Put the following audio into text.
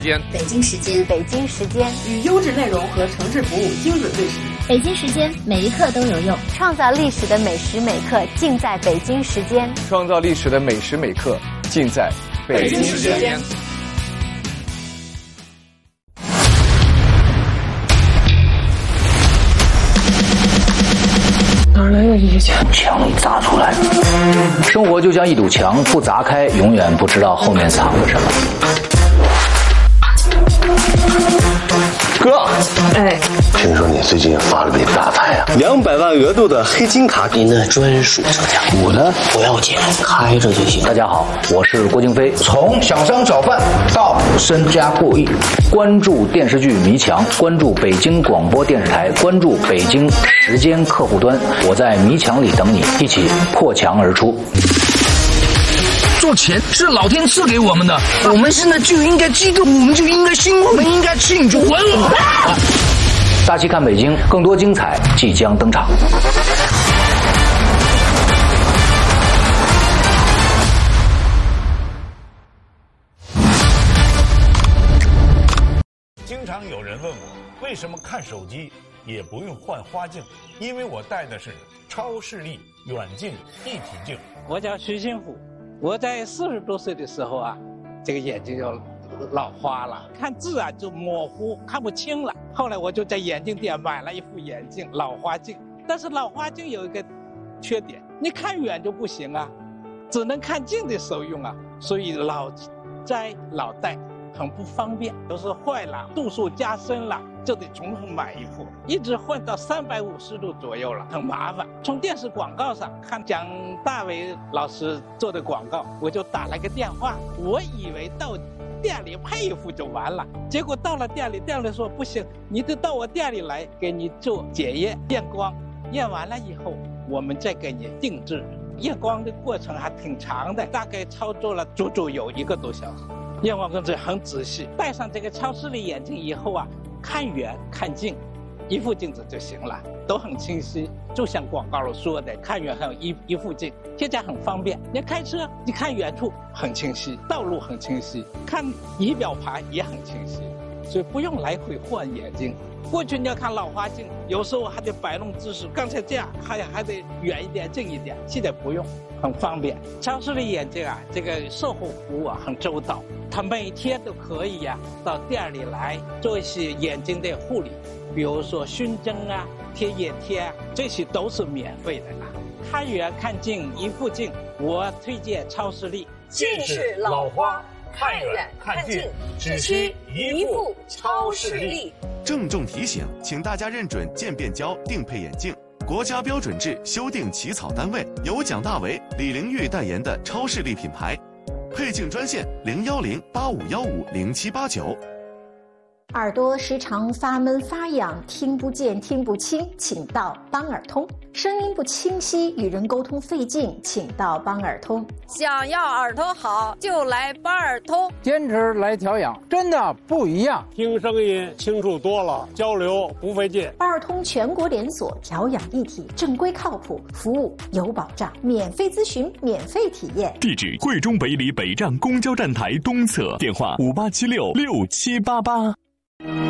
北京时间， 北京时间， 与优质内容和城市服务精准对齐。 北京时间，每一刻都有用。 创造历史的每时每刻，尽在北京时间。 创造历史的每时每刻，尽在北京时间。 哪来的一枪？ 墙砸出来。生活就像一堵墙，不砸开，永远不知道后面藏着什么。 哥，哎， 听说你最近发了笔大财啊 ，200万额度的黑金卡， 您的专属车价。 我呢， 不要钱，开着就行。 大家好，我是郭京飞。 从小商小贩到身家过亿， 关注电视剧《迷墙》，关注北京广播电视台，关注北京时间客户端。我在迷墙里等你，一起破墙而出。 做钱是老天赐给我们的，我们现在就应该激动，我们就应该兴奋，我们应该庆祝。 大气看北京，更多精彩即将登场。 经常有人问我，为什么看手机也不用换花镜？因为我戴的是超视力远近一体镜。 我叫徐新虎。我在40多岁的时候啊，这个眼睛就老花了，看字啊就模糊，看不清了。后来我就在眼镜店买了一副眼镜，老花镜。但是老花镜有一个缺点，你看远就不行啊，只能看近的时候用啊，所以老摘老戴很不方便。有时候坏了，度数加深了，就得重新买一副，一直换到350度左右了，很麻烦。从电视广告上看蒋大为老师做的广告，我就打了个电话，我以为到店里配一副就完了，结果到了店里，店里说不行，你得到我店里来给你做检验验光，验完了以后我们再给你定制。验光的过程还挺长的，大概操作了足足有1个多小时。验光工作很仔细，戴上这个超视力眼镜以后啊，看远看近，一副镜子就行了，都很清晰。就像广告里说的，看远还有一副镜，现在很方便。你开车，你看远处很清晰，道路很清晰，看仪表盘也很清晰，所以不用来回换眼镜。过去你要看老花镜，有时候还得摆弄姿势，刚才这样还得远一点近一点，现在不用，很方便。超视力眼镜啊，这个售后服务啊很周到，他每天都可以呀到店里来做一些眼睛的护理，比如说熏蒸啊、贴眼贴啊，这些都是免费的啦。看远看近一副镜，我推荐超视力。 近视老花，看远看近，只需一副超视力。 郑重提醒，请大家认准渐变胶定配眼镜，国家标准制修订起草单位，由蒋大为、李玲玉代言的超视力品牌。配镜专线010-8515-0789。 耳朵时常发闷发痒，听不见听不清，请到邦耳通。声音不清晰，与人沟通费劲，请到邦耳通。 想要耳朵好，就来邦耳通。 坚持来调养，真的不一样。 听声音清楚多了，交流不费劲。 邦耳通全国连锁，调养一体，正规靠谱，服务有保障，免费咨询，免费体验。 地址：惠中北里北站公交站台东侧，电话58766788。